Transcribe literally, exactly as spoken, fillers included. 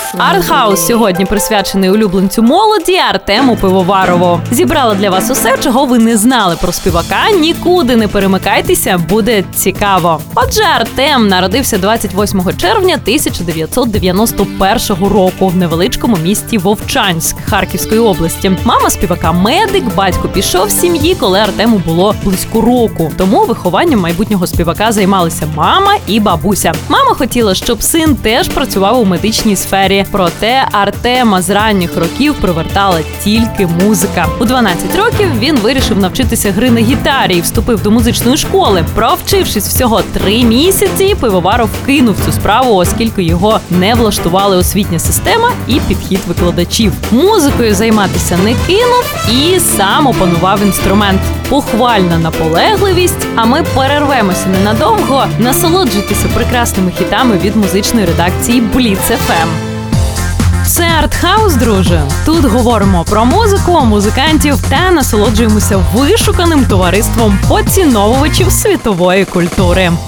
Артхаус сьогодні присвячений улюбленцю молоді Артему Пивоварову. Зібрала для вас усе, чого ви не знали про співака. Нікуди не перемикайтеся, буде цікаво. Отже, Артем народився двадцять восьмого червня тисяча дев'ятсот дев'яносто першого року в невеличкому місті Вовчанськ Харківської області. Мама співака медик, батько пішов з сім'ї, коли Артему було близько року. Тому вихованням майбутнього співака займалися мама і бабуся. Мама хотіла, щоб син теж працював у медичній сфері. Проте Артема з ранніх років привертала тільки музика. У дванадцять років він вирішив навчитися гри на гітарі і вступив до музичної школи. Провчившись всього три місяці, Пивоваров кинув цю справу, оскільки його не влаштували освітня система і підхід викладачів. Музикою займатися не кинув і сам опанував інструмент. Похвальна наполегливість, а ми перервемося ненадовго. Насолоджуйтеся прекрасними хітами від музичної редакції Бліц еф ем. Це Артхаус, друже. Тут говоримо про музику, музикантів та насолоджуємося вишуканим товариством поціновувачів світової культури.